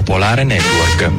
Popolare Network.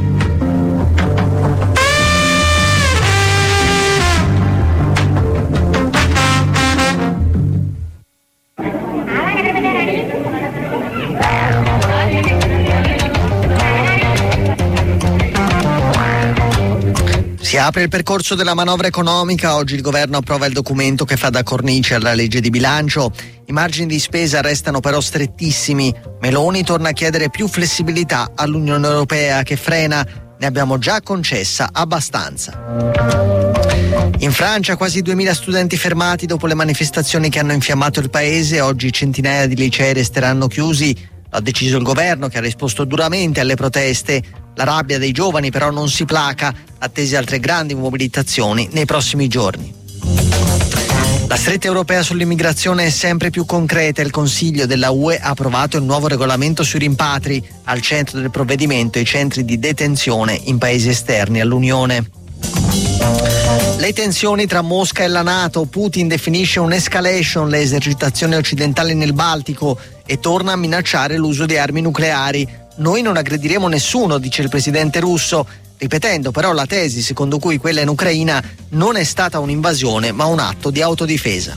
Si apre il percorso della manovra economica. Oggi il governo approva il documento che fa da cornice alla legge di bilancio. I margini di spesa restano però strettissimi. Meloni torna a chiedere più flessibilità all'Unione Europea che frena. Ne abbiamo già concessa abbastanza. In Francia quasi 2000 studenti fermati dopo le manifestazioni che hanno infiammato il paese. Oggi centinaia di licei resteranno chiusi. Lo ha deciso il governo, che ha risposto duramente alle proteste. La rabbia dei giovani però non si placa, attese altre grandi mobilitazioni nei prossimi giorni. La stretta europea sull'immigrazione è sempre più concreta. Il Consiglio della UE ha approvato il nuovo regolamento sui rimpatri. Al centro del provvedimento i centri di detenzione in paesi esterni all'Unione. Le tensioni tra Mosca e la NATO. Putin definisce un'escalation le esercitazioni occidentali nel Baltico e torna a minacciare l'uso di armi nucleari. Noi non aggrediremo nessuno, dice il presidente russo, ripetendo però la tesi secondo cui quella in Ucraina non è stata un'invasione ma un atto di autodifesa.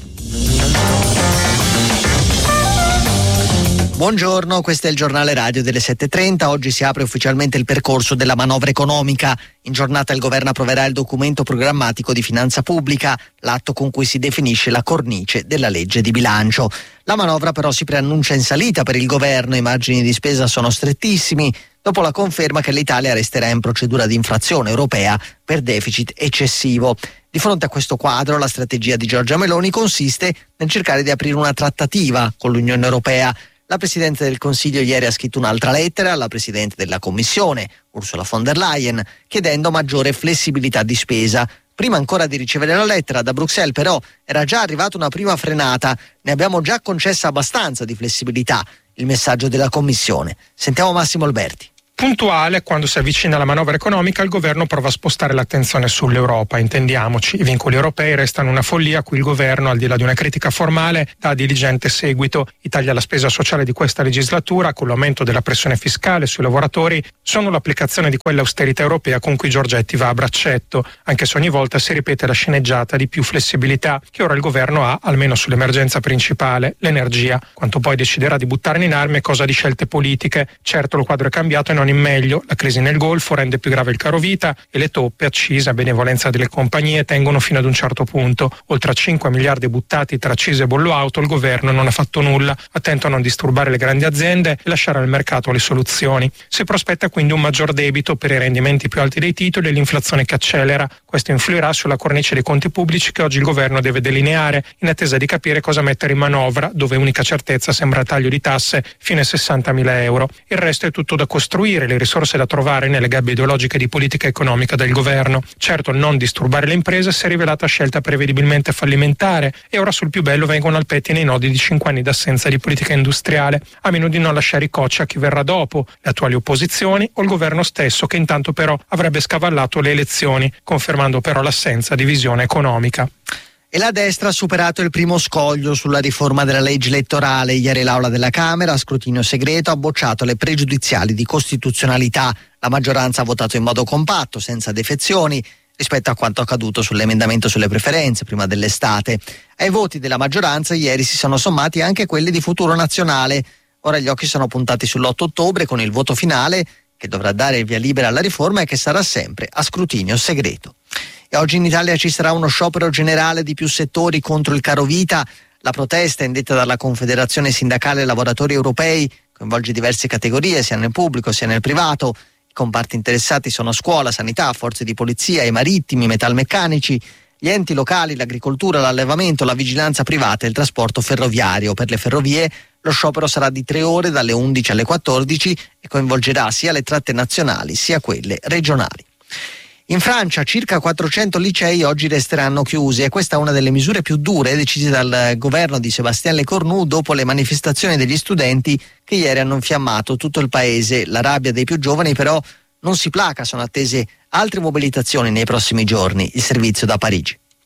Buongiorno, questo è il giornale radio delle 7:30. Oggi si apre ufficialmente il percorso della manovra economica. In giornata il governo approverà il documento programmatico di finanza pubblica, l'atto con cui si definisce la cornice della legge di bilancio. La manovra però si preannuncia in salita per il governo, i margini di spesa sono strettissimi, dopo la conferma che l'Italia resterà in procedura di infrazione europea per deficit eccessivo. Di fronte a questo quadro, la strategia di Giorgia Meloni consiste nel cercare di aprire una trattativa con l'Unione Europea. La Presidente del Consiglio ieri ha scritto un'altra lettera alla Presidente della Commissione, Ursula von der Leyen, chiedendo maggiore flessibilità di spesa. Prima ancora di ricevere la lettera da Bruxelles, però, era già arrivata una prima frenata. Ne abbiamo già concessa abbastanza di flessibilità, il messaggio della Commissione. Sentiamo Massimo Alberti. Puntuale, quando si avvicina la manovra economica, il governo prova a spostare l'attenzione sull'Europa. Intendiamoci, i vincoli europei restano una follia a cui il governo, al di là di una critica formale, dà diligente seguito. I tagli alla spesa sociale di questa legislatura, con l'aumento della pressione fiscale sui lavoratori, sono l'applicazione di quell'austerità europea con cui Giorgetti va a braccetto, anche se ogni volta si ripete la sceneggiata di più flessibilità che ora il governo ha, almeno sull'emergenza principale, l'energia. Quanto poi deciderà di buttarne in armi è cosa di scelte politiche. Certo, il quadro è cambiato e non in meglio. La crisi nel Golfo rende più grave il carovita e le toppe, accise a benevolenza delle compagnie, tengono fino ad un certo punto. Oltre a 5 miliardi buttati tra accise e bollo auto, il governo non ha fatto nulla, attento a non disturbare le grandi aziende e lasciare al mercato le soluzioni. Si prospetta quindi un maggior debito per i rendimenti più alti dei titoli e l'inflazione che accelera. Questo influirà sulla cornice dei conti pubblici che oggi il governo deve delineare, in attesa di capire cosa mettere in manovra, dove unica certezza sembra il taglio di tasse fino ai 60.000 euro. Il resto è tutto da costruire, le risorse da trovare nelle gabbie ideologiche di politica economica del governo. Certo, non disturbare le imprese si è rivelata scelta prevedibilmente fallimentare e ora sul più bello vengono al pettine i nodi di 5 anni d'assenza di politica industriale, a meno di non lasciare i cocci a chi verrà dopo, le attuali opposizioni o il governo stesso, che intanto però avrebbe scavallato le elezioni, confermando però l'assenza di visione economica. E la destra ha superato il primo scoglio sulla riforma della legge elettorale. Ieri l'Aula della Camera, a scrutinio segreto, ha bocciato le pregiudiziali di costituzionalità. La maggioranza ha votato in modo compatto, senza defezioni, rispetto a quanto accaduto sull'emendamento sulle preferenze prima dell'estate. Ai voti della maggioranza ieri si sono sommati anche quelli di Futuro Nazionale. Ora gli occhi sono puntati sull'8 ottobre con il voto finale che dovrà dare il via libera alla riforma e che sarà sempre a scrutinio segreto. E oggi in Italia ci sarà uno sciopero generale di più settori contro il carovita. La protesta, indetta dalla Confederazione Sindacale Lavoratori Europei, coinvolge diverse categorie, sia nel pubblico sia nel privato. I comparti interessati sono scuola, sanità, forze di polizia, i marittimi, i metalmeccanici, gli enti locali, l'agricoltura, l'allevamento, la vigilanza privata e il trasporto ferroviario. Per le ferrovie lo sciopero sarà di 3 ore, dalle 11 alle 14, e coinvolgerà sia le tratte nazionali sia quelle regionali. In Francia circa 400 licei oggi resteranno chiusi e questa è una delle misure più dure decise dal governo di Sébastien Lecornu dopo le manifestazioni degli studenti che ieri hanno infiammato tutto il paese. La rabbia dei più giovani però non si placa, sono attese altre mobilitazioni nei prossimi giorni. Il servizio da Parigi.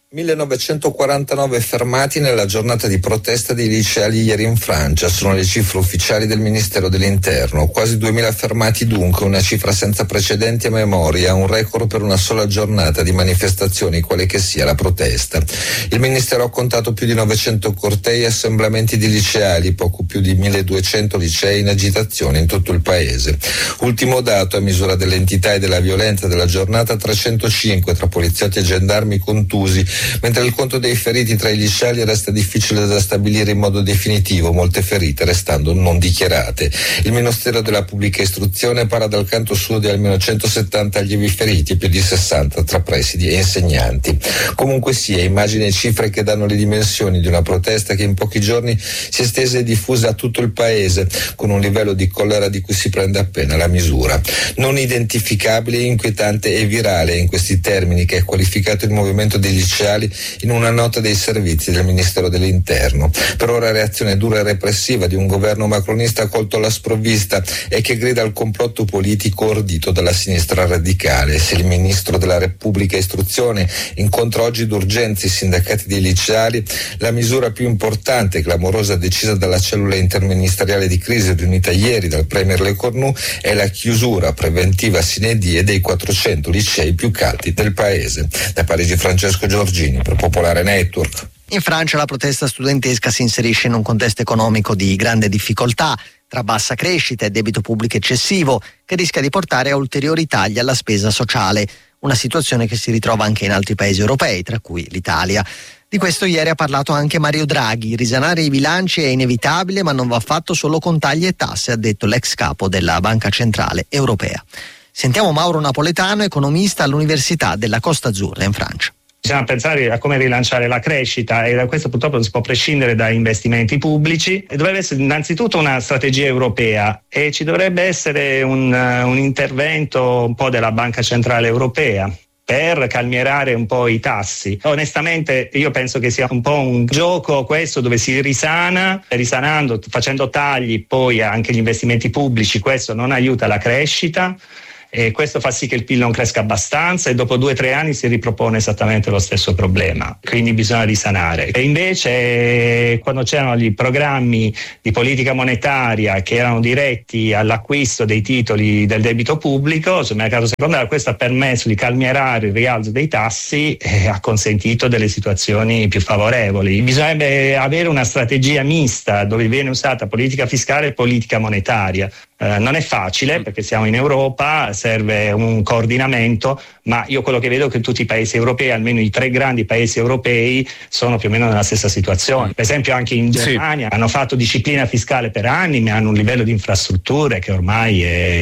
1949 fermati nella giornata di protesta dei liceali ieri in Francia, sono le cifre ufficiali del Ministero dell'Interno. Quasi 2000 fermati dunque, una cifra senza precedenti a memoria, un record per una sola giornata di manifestazioni, quale che sia la protesta. Il Ministero ha contato più di 900 cortei e assemblamenti di liceali, poco più di 1200 licei in agitazione in tutto il paese. Ultimo dato, a misura dell'entità e della violenza della giornata, 305 tra poliziotti e gendarmi contusi, mentre il conto dei feriti tra i liceali resta difficile da stabilire in modo definitivo, molte ferite restando non dichiarate. Il Ministero della Pubblica Istruzione parla dal canto suo di almeno 170 allievi feriti e più di 60 tra presidi e insegnanti. Comunque sia, immagini e cifre che danno le dimensioni di una protesta che in pochi giorni si è estesa e diffusa a tutto il paese, con un livello di collera di cui si prende appena la misura. Non identificabile, inquietante e virale, in questi termini che è qualificato il movimento dei liceali in una nota dei servizi del Ministero dell'Interno. Per ora reazione dura e repressiva di un governo macronista colto alla sprovvista e che grida al complotto politico ordito dalla sinistra radicale. Se il Ministro della Repubblica Istruzione incontra oggi d'urgenza i sindacati dei liceali, la misura più importante e clamorosa decisa dalla cellula interministeriale di crisi riunita ieri dal Premier Le Cornu è la chiusura preventiva sine die dei 400 licei più caldi del paese. Da Parigi Francesco Giorgini per Popolare Network. In Francia la protesta studentesca si inserisce in un contesto economico di grande difficoltà, tra bassa crescita e debito pubblico eccessivo, che rischia di portare a ulteriori tagli alla spesa sociale, una situazione che si ritrova anche in altri paesi europei, tra cui l'Italia. Di questo ieri ha parlato anche Mario Draghi. Risanare i bilanci è inevitabile, ma non va fatto solo con tagli e tasse, ha detto l'ex capo della Banca Centrale Europea. Sentiamo Mauro Napoletano, economista all'Università della Costa Azzurra in Francia. Bisogna pensare a come rilanciare la crescita e da questo purtroppo non si può prescindere dai investimenti pubblici e dovrebbe essere innanzitutto una strategia europea e ci dovrebbe essere un intervento un po' della Banca Centrale Europea per calmierare un po' i tassi. Onestamente io penso che sia un po' un gioco questo dove si risanando, facendo tagli poi anche gli investimenti pubblici, questo non aiuta la crescita. E questo fa sì che il PIL non cresca abbastanza e dopo 2 o 3 anni si ripropone esattamente lo stesso problema, quindi bisogna risanare. E invece quando c'erano gli programmi di politica monetaria che erano diretti all'acquisto dei titoli del debito pubblico sul mercato secondario, questo ha permesso di calmierare il rialzo dei tassi e ha consentito delle situazioni più favorevoli. Bisognerebbe avere una strategia mista dove viene usata politica fiscale e politica monetaria. Non è facile perché siamo in Europa, serve un coordinamento, ma io quello che vedo è che tutti i paesi europei, almeno i 3 grandi paesi europei, sono più o meno nella stessa situazione. Per esempio anche in Germania hanno fatto disciplina fiscale per anni, ma hanno un livello di infrastrutture che ormai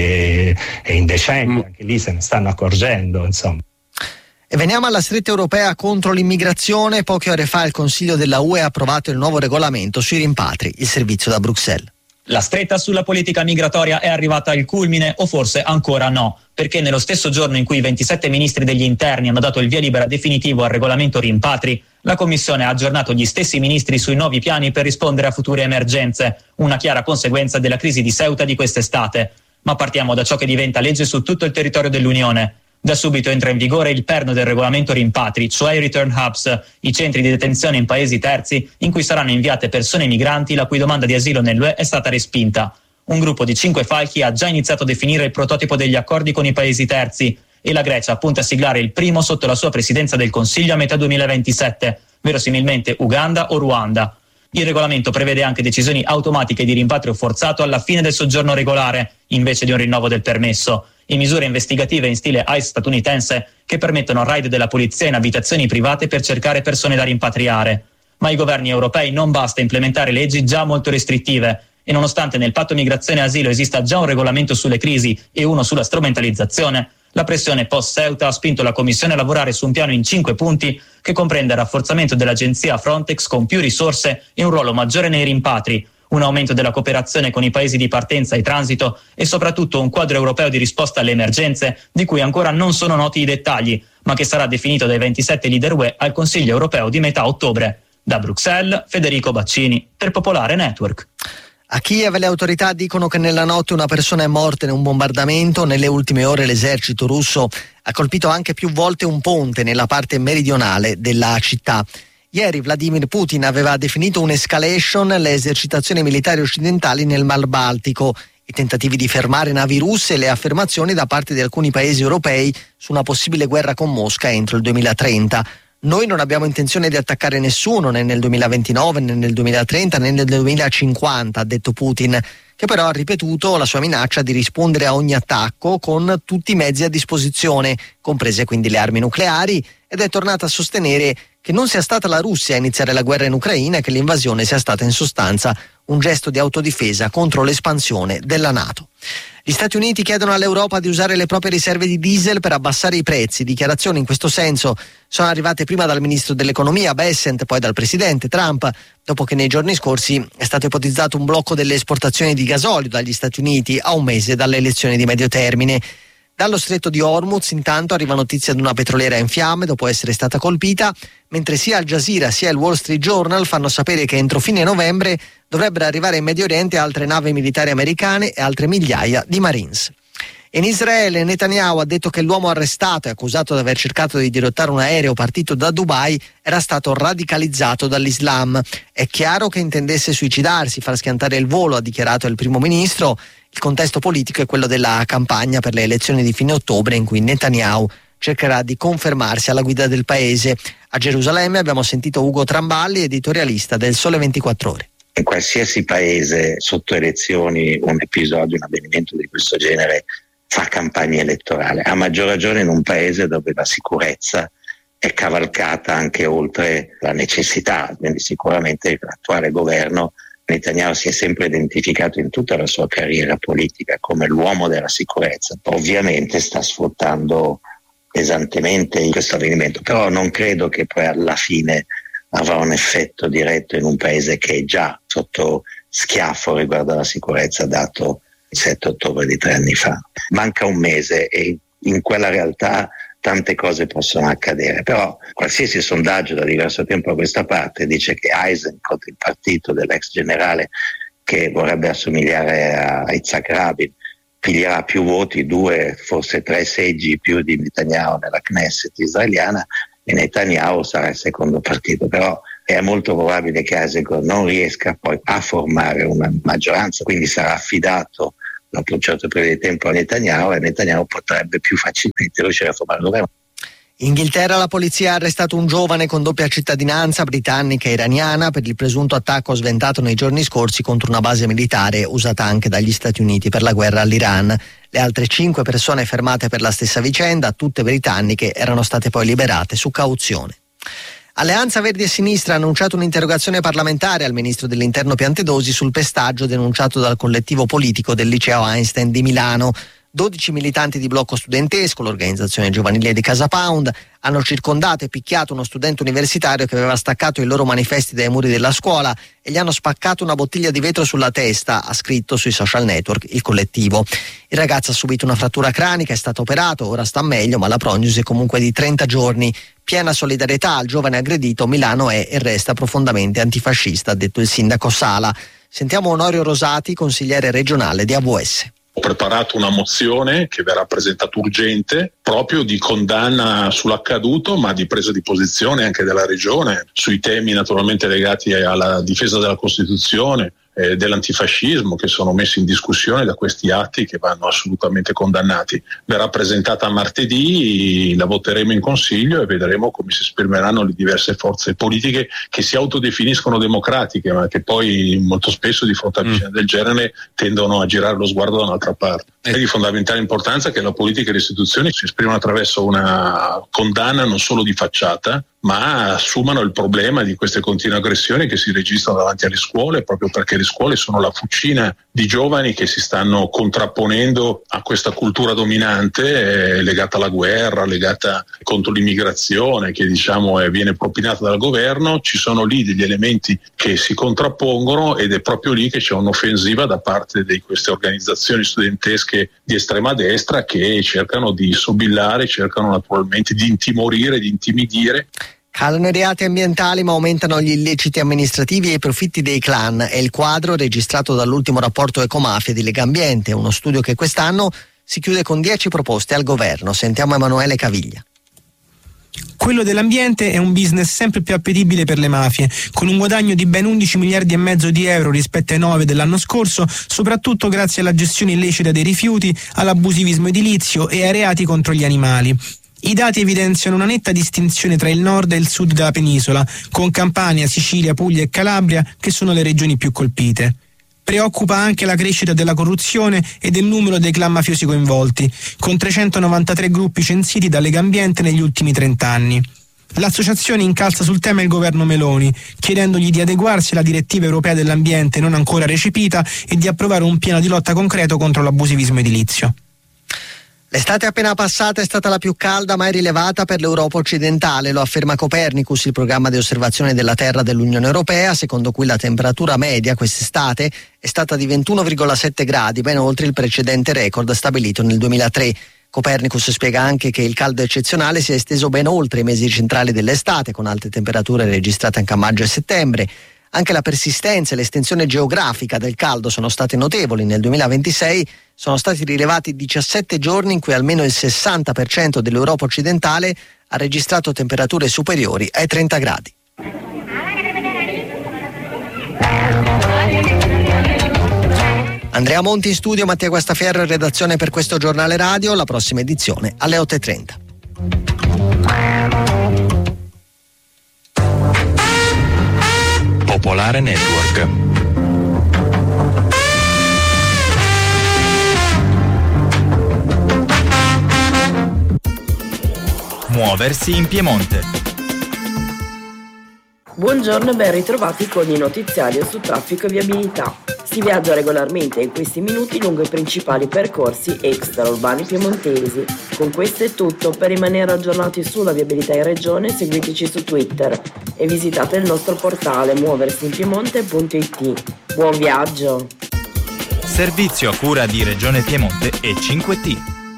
è indecente, anche lì se ne stanno accorgendo, insomma. E veniamo alla stretta europea contro l'immigrazione. Poche ore fa il Consiglio della UE ha approvato il nuovo regolamento sui rimpatri, il servizio da Bruxelles. La stretta sulla politica migratoria è arrivata al culmine o forse ancora no, perché nello stesso giorno in cui i 27 ministri degli interni hanno dato il via libera definitivo al regolamento rimpatri, la Commissione ha aggiornato gli stessi ministri sui nuovi piani per rispondere a future emergenze, una chiara conseguenza della crisi di Ceuta di quest'estate. Ma partiamo da ciò che diventa legge su tutto il territorio dell'Unione. Da subito entra in vigore il perno del regolamento rimpatri, cioè i return hubs, i centri di detenzione in paesi terzi in cui saranno inviate persone migranti la cui domanda di asilo nell'UE è stata respinta. Un gruppo di 5 falchi ha già iniziato a definire il prototipo degli accordi con i paesi terzi e la Grecia punta a siglare il primo sotto la sua presidenza del Consiglio a metà 2027, verosimilmente Uganda o Ruanda. Il regolamento prevede anche decisioni automatiche di rimpatrio forzato alla fine del soggiorno regolare, invece di un rinnovo del permesso, e misure investigative in stile ICE statunitense che permettono raid della polizia in abitazioni private per cercare persone da rimpatriare. Ma ai governi europei non basta implementare leggi già molto restrittive e nonostante nel patto migrazione e asilo esista già un regolamento sulle crisi e uno sulla strumentalizzazione, la pressione post-Ceuta ha spinto la Commissione a lavorare su un piano in 5 punti che comprende il rafforzamento dell'agenzia Frontex con più risorse e un ruolo maggiore nei rimpatri, un aumento della cooperazione con i paesi di partenza e transito e soprattutto un quadro europeo di risposta alle emergenze di cui ancora non sono noti i dettagli, ma che sarà definito dai 27 leader UE al Consiglio europeo di metà ottobre. Da Bruxelles, Federico Baccini, per Popolare Network. A Kiev le autorità dicono che nella notte una persona è morta in un bombardamento. Nelle ultime ore l'esercito russo ha colpito anche più volte un ponte nella parte meridionale della città. Ieri Vladimir Putin aveva definito un'escalation le esercitazioni militari occidentali nel Mar Baltico, i tentativi di fermare navi russe e le affermazioni da parte di alcuni paesi europei su una possibile guerra con Mosca entro il 2030. Noi non abbiamo intenzione di attaccare nessuno né nel 2029 né nel 2030 né nel 2050, ha detto Putin, che però ha ripetuto la sua minaccia di rispondere a ogni attacco con tutti i mezzi a disposizione, comprese quindi le armi nucleari, ed è tornato a sostenere che non sia stata la Russia a iniziare la guerra in Ucraina e che l'invasione sia stata in sostanza un gesto di autodifesa contro l'espansione della NATO. Gli Stati Uniti chiedono all'Europa di usare le proprie riserve di diesel per abbassare i prezzi. Dichiarazioni in questo senso sono arrivate prima dal ministro dell'economia Bessent, poi dal presidente Trump, dopo che nei giorni scorsi è stato ipotizzato un blocco delle esportazioni di gasolio dagli Stati Uniti a un mese dalle elezioni di medio termine. Dallo stretto di Hormuz intanto arriva notizia di una petroliera in fiamme dopo essere stata colpita, mentre sia Al Jazeera sia il Wall Street Journal fanno sapere che entro fine novembre dovrebbero arrivare in Medio Oriente altre navi militari americane e altre migliaia di Marines. In Israele Netanyahu ha detto che l'uomo arrestato e accusato di aver cercato di dirottare un aereo partito da Dubai era stato radicalizzato dall'Islam. È chiaro che intendesse suicidarsi, far schiantare il volo, ha dichiarato il primo ministro. Il contesto politico è quello della campagna per le elezioni di fine ottobre in cui Netanyahu cercherà di confermarsi alla guida del paese. A Gerusalemme abbiamo sentito Ugo Tramballi, editorialista del Sole 24 Ore. In qualsiasi paese sotto elezioni un episodio, un avvenimento di questo genere fa campagna elettorale, a maggior ragione in un paese dove la sicurezza è cavalcata anche oltre la necessità, quindi sicuramente l'attuale governo Netanyahu si è sempre identificato in tutta la sua carriera politica come l'uomo della sicurezza. Ovviamente sta sfruttando pesantemente questo avvenimento, però non credo che poi alla fine avrà un effetto diretto in un paese che è già sotto schiaffo riguardo alla sicurezza dato il 7 ottobre di 3 anni fa. Manca un mese e in quella realtà tante cose possono accadere, però qualsiasi sondaggio da diverso tempo a questa parte dice che Eisenkot, il partito dell'ex generale che vorrebbe assomigliare a Yitzhak Rabin, piglierà più voti, 2, forse 3 seggi più di Netanyahu nella Knesset israeliana e Netanyahu sarà il secondo partito, però è molto probabile che Eisenkot non riesca poi a formare una maggioranza, quindi sarà affidato dopo un certo periodo di tempo a Netanyahu e Netanyahu potrebbe più facilmente riuscire a formare il governo. In Inghilterra la polizia ha arrestato un giovane con doppia cittadinanza britannica e iraniana per il presunto attacco sventato nei giorni scorsi contro una base militare usata anche dagli Stati Uniti per la guerra all'Iran. Le altre 5 persone fermate per la stessa vicenda, tutte britanniche, erano state poi liberate su cauzione. Alleanza Verdi e Sinistra ha annunciato un'interrogazione parlamentare al ministro dell'Interno Piantedosi sul pestaggio denunciato dal collettivo politico del liceo Einstein di Milano. 12 militanti di blocco studentesco, l'organizzazione giovanile di Casa Pound, hanno circondato e picchiato uno studente universitario che aveva staccato i loro manifesti dai muri della scuola e gli hanno spaccato una bottiglia di vetro sulla testa, ha scritto sui social network il collettivo. Il ragazzo ha subito una frattura cranica, è stato operato, ora sta meglio, ma la prognosi è comunque di 30 giorni. Piena solidarietà al giovane aggredito, Milano è e resta profondamente antifascista, ha detto il sindaco Sala. Sentiamo Onorio Rosati, consigliere regionale di AVS. Ho preparato una mozione che verrà presentata urgente proprio di condanna sull'accaduto, ma di presa di posizione anche della Regione sui temi naturalmente legati alla difesa della Costituzione, dell'antifascismo, che sono messi in discussione da questi atti che vanno assolutamente condannati. Verrà presentata martedì, la voteremo in Consiglio e vedremo come si esprimeranno le diverse forze politiche che si autodefiniscono democratiche, ma che poi molto spesso di fronte a vicende del genere tendono a girare lo sguardo da un'altra parte. È di fondamentale importanza che la politica e le istituzioni si esprimano attraverso una condanna non solo di facciata, ma assumano il problema di queste continue aggressioni che si registrano davanti alle scuole, proprio perché le scuole sono la fucina di giovani che si stanno contrapponendo a questa cultura dominante legata alla guerra, legata contro l'immigrazione, che viene propinata dal governo. Ci sono lì degli elementi che si contrappongono ed è proprio lì che c'è un'offensiva da parte di queste organizzazioni studentesche di estrema destra che cercano di sobillare, cercano naturalmente di intimorire, di intimidire. Calano i reati ambientali ma aumentano gli illeciti amministrativi e i profitti dei clan. È il quadro registrato dall'ultimo rapporto Ecomafia di Legambiente, uno studio che quest'anno si chiude con 10 proposte al governo. Sentiamo Emanuele Caviglia. Quello dell'ambiente è un business sempre più appetibile per le mafie, con un guadagno di ben 11 miliardi e mezzo di euro rispetto ai 9 dell'anno scorso, soprattutto grazie alla gestione illecita dei rifiuti, all'abusivismo edilizio e ai reati contro gli animali. I dati evidenziano una netta distinzione tra il nord e il sud della penisola, con Campania, Sicilia, Puglia e Calabria che sono le regioni più colpite. Preoccupa anche la crescita della corruzione e del numero dei clan mafiosi coinvolti, con 393 gruppi censiti da Legambiente negli ultimi 30 anni. L'associazione incalza sul tema il governo Meloni, chiedendogli di adeguarsi alla direttiva europea dell'ambiente non ancora recepita e di approvare un piano di lotta concreto contro l'abusivismo edilizio. L'estate appena passata è stata la più calda mai rilevata per l'Europa occidentale, lo afferma Copernicus, il programma di osservazione della Terra dell'Unione Europea, secondo cui la temperatura media quest'estate è stata di 21,7 gradi, ben oltre il precedente record stabilito nel 2003. Copernicus spiega anche che il caldo eccezionale si è esteso ben oltre i mesi centrali dell'estate, con alte temperature registrate anche a maggio e settembre. Anche la persistenza e l'estensione geografica del caldo sono state notevoli. Nel 2026 sono stati rilevati 17 giorni in cui almeno il 60% dell'Europa occidentale ha registrato temperature superiori ai 30 gradi. Andrea Monti in studio, Mattia Guastaferro in redazione per questo giornale radio. La prossima edizione alle 8:30. Popolare Network. Muoversi in Piemonte. Buongiorno e ben ritrovati con i notiziari su traffico e viabilità. Si viaggia regolarmente in questi minuti lungo i principali percorsi extraurbani piemontesi. Con questo è tutto. Per rimanere aggiornati sulla viabilità in regione seguiteci su Twitter e visitate il nostro portale muoversiinpiemonte.it. Buon viaggio! Servizio a cura di Regione Piemonte e 5T.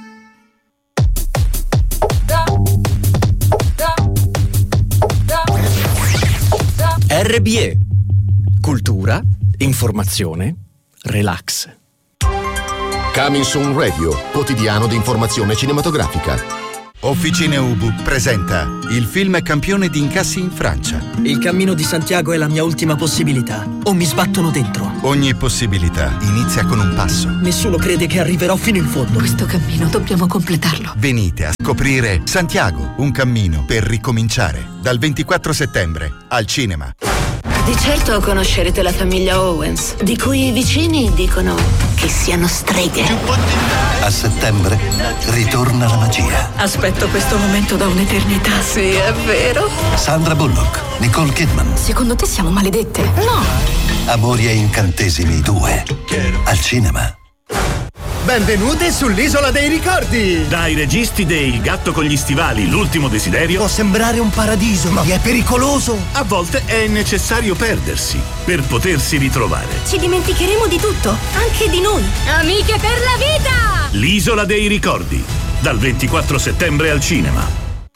RBE. Cultura, informazione, relax. Coming Soon Radio, quotidiano di informazione cinematografica. Officine Ubu presenta il film campione di incassi in Francia. Il cammino di Santiago è la mia ultima possibilità. O mi sbattono dentro. Ogni possibilità inizia con un passo. Nessuno crede che arriverò fino in fondo. Questo cammino dobbiamo completarlo. Venite a scoprire Santiago, un cammino per ricominciare. Dal 24 settembre al cinema. Di certo conoscerete la famiglia Owens, di cui i vicini dicono che siano streghe. A settembre ritorna la magia. Aspetto questo momento da un'eternità. Sì, è vero. Sandra Bullock, Nicole Kidman. Secondo te siamo maledette? No. Amori e incantesimi 2. Al cinema. Benvenute sull'Isola dei Ricordi! Dai registi dei Il gatto con gli stivali, l'ultimo desiderio. Può sembrare un paradiso, ma è pericoloso. A volte è necessario perdersi per potersi ritrovare. Ci dimenticheremo di tutto, anche di noi. Amiche per la vita! L'Isola dei Ricordi, dal 24 settembre al cinema.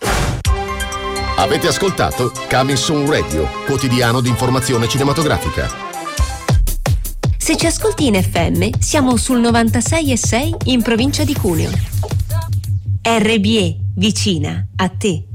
Avete ascoltato Coming Soon Radio, quotidiano di informazione cinematografica. Se ci ascolti in FM, siamo sul 96,6 in provincia di Cuneo. RBE, vicina a te.